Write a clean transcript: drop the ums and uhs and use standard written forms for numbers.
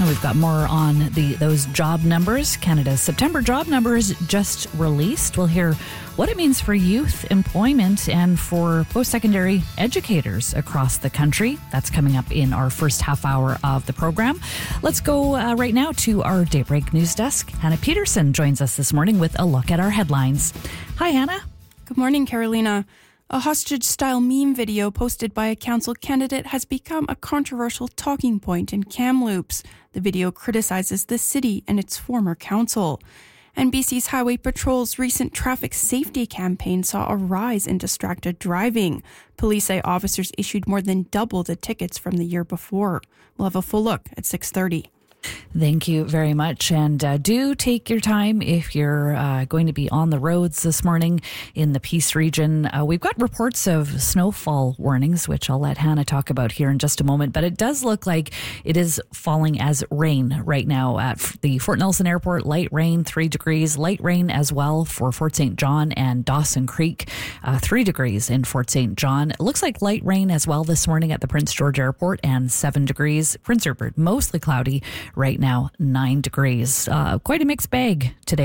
We've got more on those job numbers. Canada's September job numbers just released. We'll hear what it means for youth employment and for post-secondary educators across the country. That's coming up in our first half hour of the program. Let's go right now to our Daybreak News Desk. Hannah Peterson joins us this morning with a look at our headlines. Hi, Hannah. Good morning, Carolina. A hostage-style meme video posted by a council candidate has become a controversial talking point in Kamloops. The video criticizes the city and its former council. And BC's Highway Patrol's recent traffic safety campaign saw a rise in distracted driving. Police say officers issued more than double the tickets from the year before. We'll have a full look at 6:30. Thank you very much. And do take your time if you're going to be on the roads this morning in the Peace region. We've got reports of snowfall warnings, which I'll let Hannah talk about here in just a moment. But it does look like it is falling as rain right now at the Fort Nelson Airport. Light rain, 3 degrees. Light rain as well for Fort St. John and Dawson Creek, 3 degrees in Fort St. John. It looks like light rain as well this morning at the Prince George Airport and 7 degrees. Prince Rupert, mostly cloudy. Right now, 9 degrees. Quite a mixed bag today.